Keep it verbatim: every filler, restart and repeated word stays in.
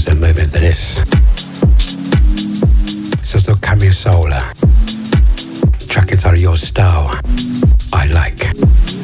a movement to this. This is the Cameo Soul. Track it out of your style. I like.